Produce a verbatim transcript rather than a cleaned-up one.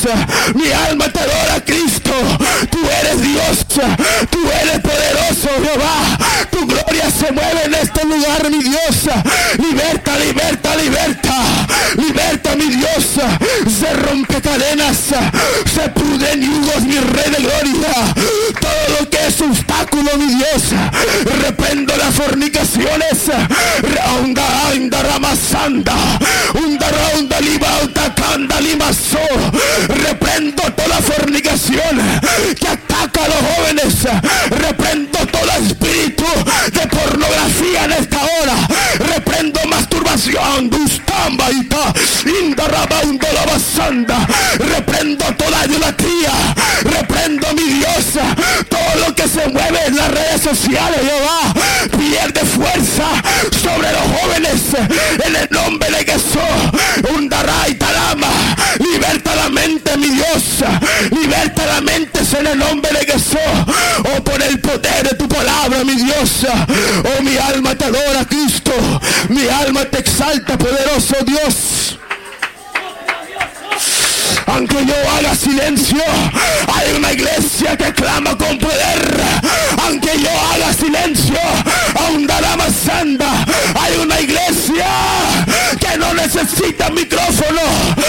Mi alma te adora a Cristo. Tú eres Dios. Tú eres poderoso, Jehová. Tu gloria se mueve en este lugar, mi Dios. Liberta, liberta, liberta. Liberta, mi Dios. Se rompe cadenas. Se pudren yugos, mi Rey de gloria. Todo lo que es obstáculo, mi Dios. Reprendo las fornicaciones. Raunda, anda, ramasanda. Unda, raunda, liba, utacanda, limazo. Reprendo toda fornicación que ataca a los jóvenes. Reprendo todo espíritu de pornografía en esta hora. Reprendo masturbación. Gustamba y ta. Indarrabaunda la basanda. Reprendo toda idolatría. Reprendo, mi Dios, todo lo que se mueve en las redes sociales, Jehová. Pierde fuerza sobre los jóvenes en el nombre de Jesús. Undaray talama. Liberta la mente, mi Dios. Liberta la mente en el nombre de Jesús. Oh, por el poder de tu palabra, mi Dios. Oh, mi alma te adora, Cristo. Mi alma te exalta, poderoso Dios. Aunque yo haga silencio, hay una iglesia que clama con poder. Aunque yo haga silencio, aún dará más sanda. Hay una iglesia que no necesita micrófono.